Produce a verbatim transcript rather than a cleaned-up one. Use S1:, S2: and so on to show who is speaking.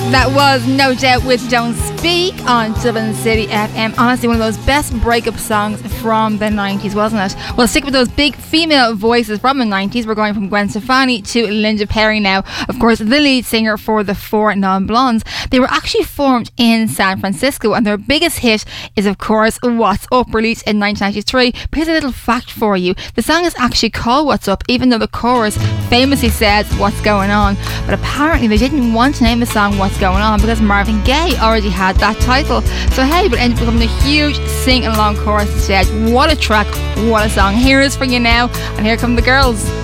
S1: That was No Doubt with Don't Speak on Dublin City F M. Honestly, one of those best breakup songs from the nineties, wasn't it? Well, stick with those big female voices from the nineties. We're going from Gwen Stefani to Linda Perry now. Of course, the lead singer for the Four Non-Blondes. They were actually formed in San Francisco, and their biggest hit is, of course, What's Up, released in nineteen ninety-three. But here's a little fact for you. The song is actually called What's Up, even though the chorus famously says What's Going On. But apparently they didn't want to name the song What's Going On because Marvin Gaye already had that title. So hey, but it ended up becoming a huge sing-along chorus instead. What a track, what a song. Here is for you now, and here come the girls.